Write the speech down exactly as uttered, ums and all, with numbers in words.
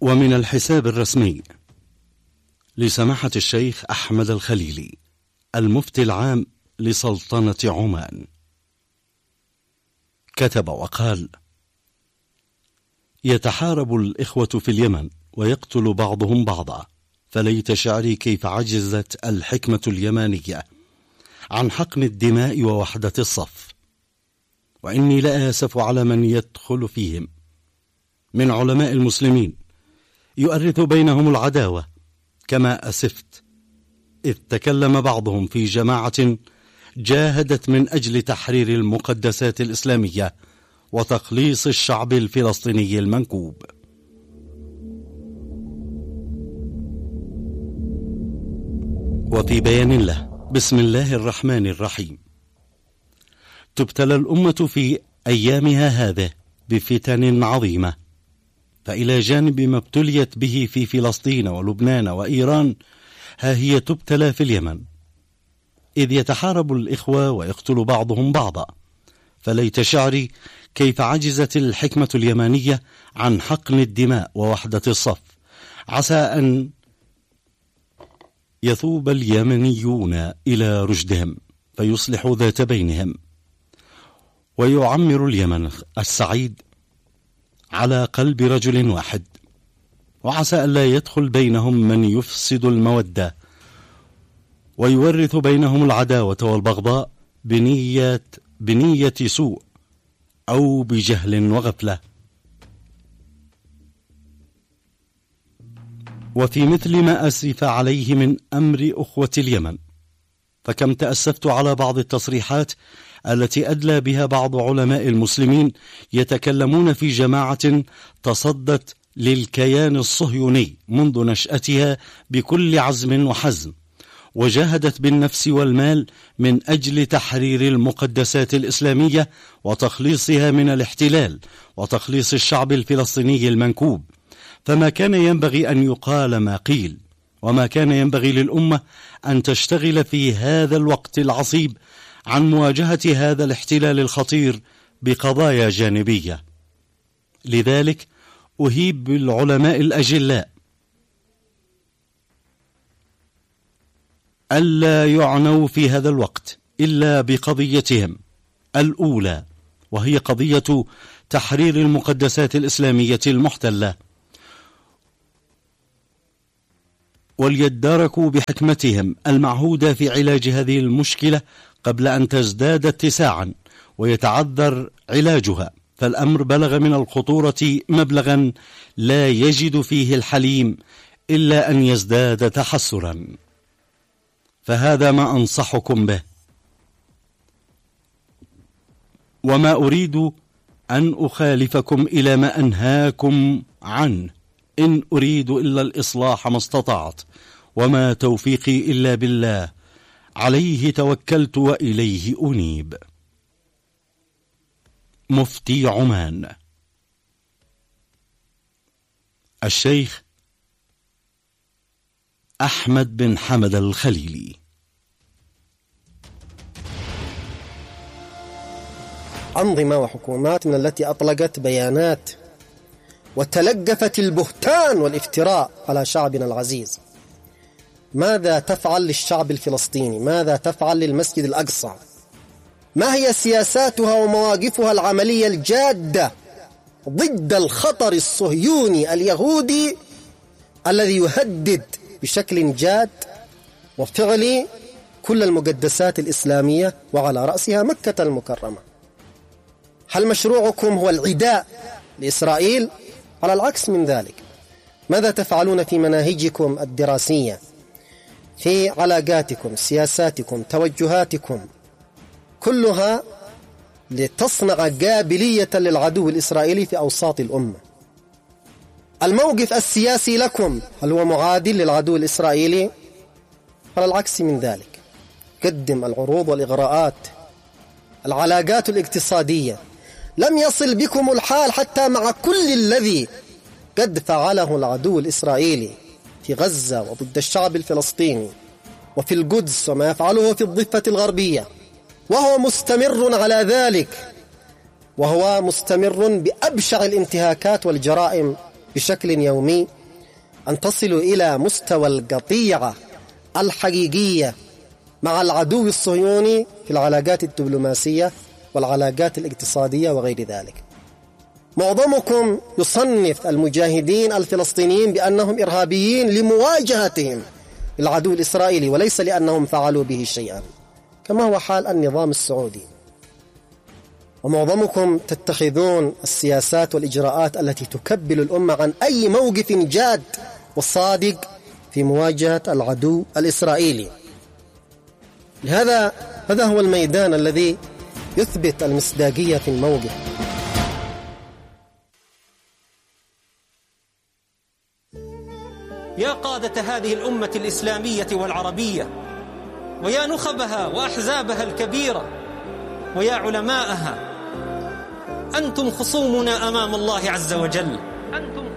ومن الحساب الرسمي لسماحة الشيخ أحمد الخليلي المفتي العام لسلطنة عمان، كتب وقال: يتحارب الإخوة في اليمن ويقتل بعضهم بعضا، فليت شعري كيف عجزت الحكمة اليمانية عن حقن الدماء ووحدة الصف. وإني لآسف على من يدخل فيهم من علماء المسلمين يؤرث بينهم العداوة، كما أسفت إذ تكلم بعضهم في جماعة جاهدت من أجل تحرير المقدسات الإسلامية وتخليص الشعب الفلسطيني المنكوب. وفي بيان له: بسم الله الرحمن الرحيم. تبتلى الأمة في أيامها هذه بفتن عظيمة، فإلى جانب ما ابتليت به في فلسطين ولبنان وإيران، ها هي تبتلى في اليمن، إذ يتحارب الإخوة ويقتل بعضهم بعضا. فليت شعري كيف عجزت الحكمة اليمانية عن حقن الدماء ووحدة الصف. عسى أن يثوب اليمنيون إلى رشدهم فيصلحوا ذات بينهم ويعمر اليمن السعيد على قلب رجل واحد، وعسى ألا يدخل بينهم من يفسد المودة ويورث بينهم العداوة والبغضاء بنية, بنية سوء أو بجهل وغفلة. وفي مثل ما أسف عليه من أمر أخوة اليمن، فكم تأسفت على بعض التصريحات التي أدلى بها بعض علماء المسلمين يتكلمون في جماعة تصدت للكيان الصهيوني منذ نشأتها بكل عزم وحزم، وجاهدت بالنفس والمال من أجل تحرير المقدسات الإسلامية وتخليصها من الاحتلال وتخليص الشعب الفلسطيني المنكوب. فما كان ينبغي أن يقال ما قيل، وما كان ينبغي للأمة أن تشتغل في هذا الوقت العصيب عن مواجهة هذا الاحتلال الخطير بقضايا جانبية. لذلك أهيب بالعلماء الأجلاء ألا يعنوا في هذا الوقت إلا بقضيتهم الأولى، وهي قضية تحرير المقدسات الإسلامية المحتلة، وليداركوا بحكمتهم المعهودة في علاج هذه المشكلة قبل أن تزداد اتساعا ويتعذر علاجها، فالأمر بلغ من الخطورة مبلغا لا يجد فيه الحليم إلا أن يزداد تحسرا. فهذا ما أنصحكم به، وما أريد أن أخالفكم إلى ما أنهاكم عنه، إن أريد إلا الإصلاح ما استطعت، وما توفيقي إلا بالله، عليه توكلت وإليه أنيب. مفتي عمان الشيخ أحمد بن حمد الخليلي. أنظمة وحكومات من التي أطلقت بيانات وتلقفت البهتان والافتراء على شعبنا العزيز. ماذا تفعل للشعب الفلسطيني؟ ماذا تفعل للمسجد الأقصى؟ ما هي سياساتها ومواقفها العملية الجادة ضد الخطر الصهيوني اليهودي الذي يهدد بشكل جاد وفعلي كل المقدسات الإسلامية وعلى رأسها مكة المكرمة؟ هل مشروعكم هو العداء لإسرائيل؟ على العكس من ذلك. ماذا تفعلون في مناهجكم الدراسية، في علاقاتكم، سياساتكم، توجهاتكم، كلها لتصنع قابلية للعدو الإسرائيلي في أوساط الأمة؟ الموقف السياسي لكم هل هو معادل للعدو الإسرائيلي؟ على العكس من ذلك. قدم العروض والإغراءات، العلاقات الاقتصادية. لم يصل بكم الحال حتى مع كل الذي قد فعله العدو الإسرائيلي في غزة وضد الشعب الفلسطيني وفي القدس وما يفعله في الضفة الغربية، وهو مستمر على ذلك، وهو مستمر بأبشع الانتهاكات والجرائم بشكل يومي أن تصلوا إلى مستوى القطيعة الحقيقية مع العدو الصهيوني في العلاقات الدبلوماسية والعلاقات الاقتصادية وغير ذلك. معظمكم يصنف المجاهدين الفلسطينيين بأنهم إرهابيين لمواجهتهم العدو الإسرائيلي وليس لأنهم فعلوا به شيئا، كما هو حال النظام السعودي. ومعظمكم تتخذون السياسات والإجراءات التي تكبل الأمة عن أي موقف جاد وصادق في مواجهة العدو الإسرائيلي. لهذا هذا هو الميدان الذي يثبت المصداقية في الموقف. يا قادة هذه الأمة الإسلامية والعربية، ويا نخبها وأحزابها الكبيرة، ويا علماءها، أنتم خصومنا أمام الله عز وجل، أنتم